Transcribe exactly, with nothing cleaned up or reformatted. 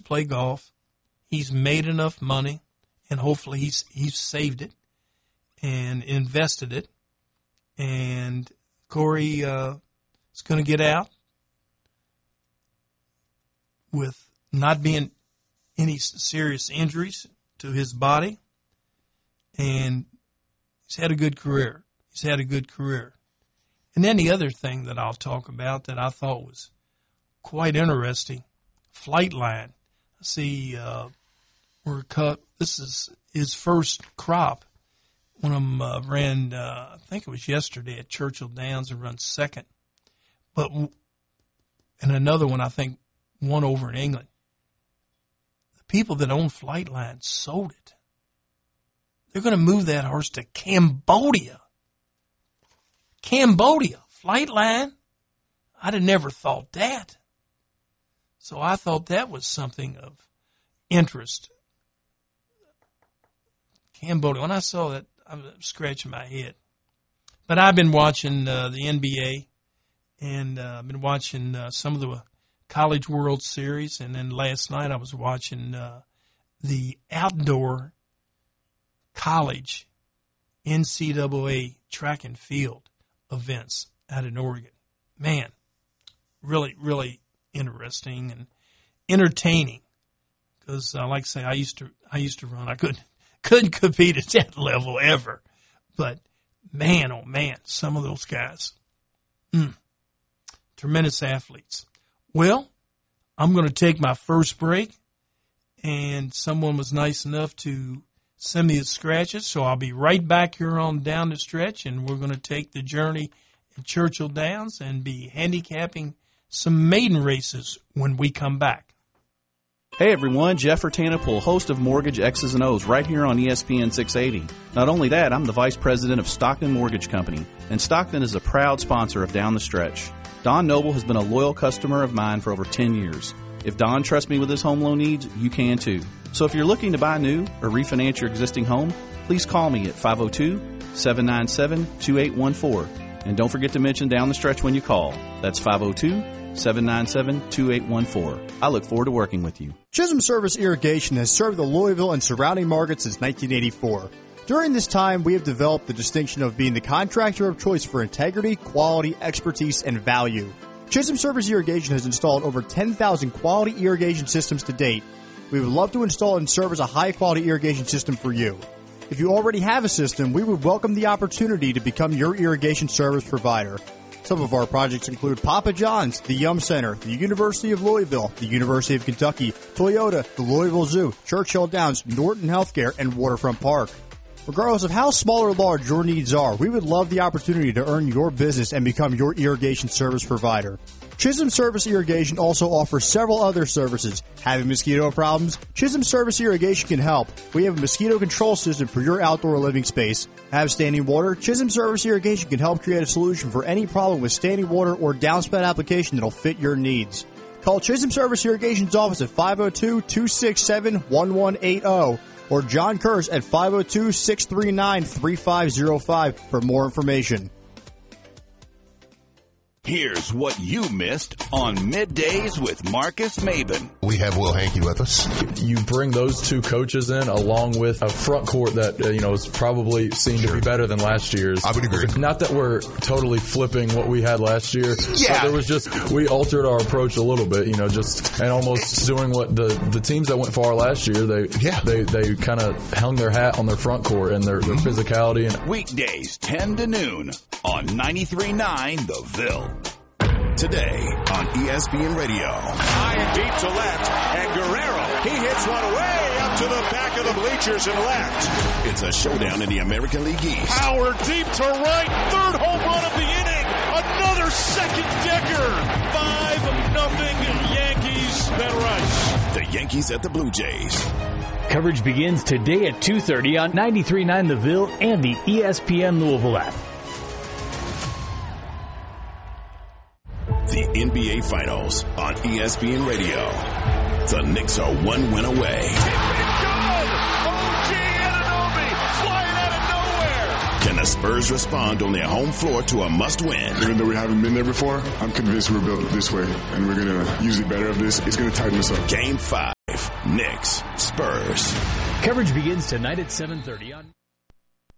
play golf. He's made enough money, and hopefully he's he's saved it and invested it. And Corey uh, is going to get out with not being any serious injuries to his body, and he's had a good career. He's had a good career. And then the other thing that I'll talk about that I thought was quite interesting, Flightline. See, uh, we're cut. This is his first crop. One of them uh, ran, uh, I think it was yesterday at Churchill Downs, and run second. But and another one, I think, won over in England. The people that own Flightline sold it. They're going to move that horse to Cambodia. Cambodia, Flightline. I'd have never thought that. So I thought that was something of interest. Cambodia. When I saw that, I was scratching my head. But I've been watching uh, the N B A, and uh, I've been watching uh, some of the College World Series, and then last night I was watching uh, the outdoor college N C double A track and field events out in Oregon. Man, really, really interesting and entertaining. Because, uh, like I say, I used to, I used to run. I couldn't, couldn't compete at that level ever. But man, oh man, some of those guys, mm, tremendous athletes. Well, I'm going to take my first break, and someone was nice enough to send me the scratches, so I'll be right back here on Down the Stretch, and we're going to take the journey at Churchill Downs and be handicapping some maiden races when we come back. Hey everyone, Jeff Rutanapool, host of Mortgage X's and O's right here on E S P N six eighty. Not only that, I'm the vice president of Stockton Mortgage Company, and Stockton is a proud sponsor of Down the Stretch. Don Noble has been a loyal customer of mine for over ten years. If Don trusts me with his home loan needs, you can too. So if you're looking to buy new or refinance your existing home, please call me at five oh two, seven nine seven, two eight one four. And don't forget to mention Down the Stretch when you call. That's five oh two, seven nine seven, two eight one four. I look forward to working with you. Chisholm Service Irrigation has served the Louisville and surrounding markets since nineteen eighty-four. During this time, we have developed the distinction of being the contractor of choice for integrity, quality, expertise, and value. Chisholm Service Irrigation has installed over ten thousand quality irrigation systems to date. We would love to install and service a high-quality irrigation system for you. If you already have a system, we would welcome the opportunity to become your irrigation service provider. Some of our projects include Papa John's, the Yum Center, the University of Louisville, the University of Kentucky, Toyota, the Louisville Zoo, Churchill Downs, Norton Healthcare, and Waterfront Park. Regardless of how small or large your needs are, we would love the opportunity to earn your business and become your irrigation service provider. Chisholm Service Irrigation also offers several other services. Having mosquito problems? Chisholm Service Irrigation can help. We have a mosquito control system for your outdoor living space. Have standing water? Chisholm Service Irrigation can help create a solution for any problem with standing water or downspout application that will fit your needs. Call Chisholm Service Irrigation's office at five oh two, two six seven, one one eight oh or John Kurz at five oh two, six three nine, three five oh five for more information. Here's what you missed on Middays with Marcus Maben. We have Will Hankey with us. You bring those two coaches in along with a front court that, uh, you know, is probably seen sure. to be better than last year's. I would agree. Not that we're totally flipping what we had last year. Yeah. But there was just, we altered our approach a little bit, you know, just, and almost doing what the, the teams that went far last year, they, yeah. they, they kind of hung their hat on their front court and their, their mm-hmm. physicality. And weekdays, ten to noon on ninety-three point nine The Ville. Today on E S P N Radio. High and deep to left, and Guerrero, he hits one way up to the back of the bleachers and left. It's a showdown in the American League East. Power deep to right, third home run of the inning, another second decker. Five nothing Yankees, Ben Rice. The Yankees at the Blue Jays. Coverage begins today at two thirty on ninety-three point nine The Ville and the E S P N Louisville app. The N B A Finals on E S P N Radio. The Knicks are one win away. O G Anunoby flying out of nowhere. Can the Spurs respond on their home floor to a must-win? Even though we haven't been there before, I'm convinced we're built this way, and we're going to use the better of this. It's going to tighten us up. Game five Knicks, Spurs. Coverage begins tonight at seven thirty on